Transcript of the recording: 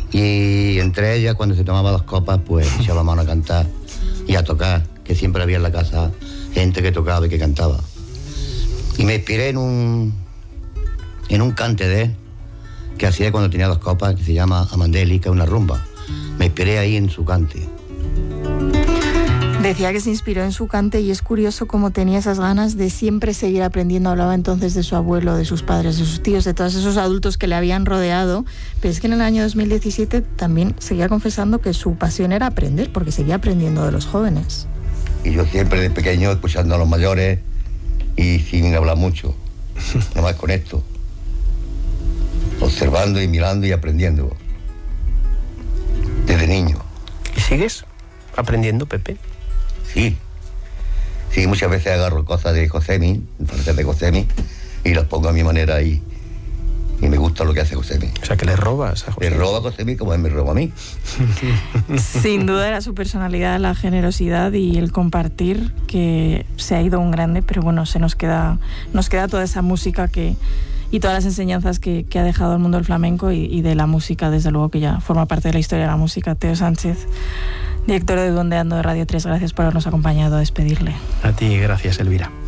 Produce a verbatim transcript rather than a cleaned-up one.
Y entre ellas, cuando se tomaba dos copas, pues echaba mano a cantar y a tocar, que siempre había en la casa gente que tocaba y que cantaba. Y me inspiré en un, en un cante de él, que hacía cuando tenía dos copas, que se llama Amandeli, que es una rumba. Me inspiré ahí en su cante. Decía que se inspiró en su cante y es curioso cómo tenía esas ganas de siempre seguir aprendiendo. Hablaba entonces de su abuelo, de sus padres, de sus tíos, de todos esos adultos que le habían rodeado. Pero es que en el año dos mil diecisiete también seguía confesando que su pasión era aprender, porque seguía aprendiendo de los jóvenes. Y yo siempre de pequeño escuchando a los mayores y sin hablar mucho, nada más con esto. Observando y mirando y aprendiendo. Desde niño. ¿Y sigues aprendiendo, Pepe? Sí, sí, muchas veces agarro cosas de Josemi, frases de Josemi, y las pongo a mi manera y, y me gusta lo que hace Josemi. O sea, que le robas a Josemi. Le roba a Josemi como él me roba a mí. Sin duda era su personalidad, la generosidad y el compartir, que se ha ido un grande, pero bueno, se nos queda, nos queda toda esa música que, y todas las enseñanzas que, que ha dejado el mundo del flamenco y, y de la música, desde luego que ya forma parte de la historia de la música. Teo Sánchez, director de Duondeando de Radio tres, gracias por habernos acompañado a despedirle. A ti, gracias, Elvira.